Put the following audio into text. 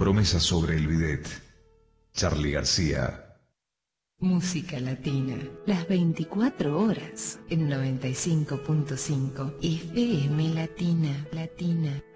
Promesa sobre el bidet. Charly García. Música latina, las 24 horas en 95.5 FM Latina.